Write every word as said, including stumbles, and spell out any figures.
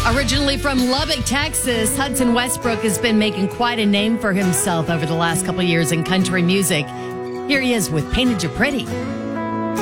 Originally from Lubbock, Texas, Hudson Westbrook has been making quite a name for himself over the last couple years in country music. Here he is with Painted You Pretty.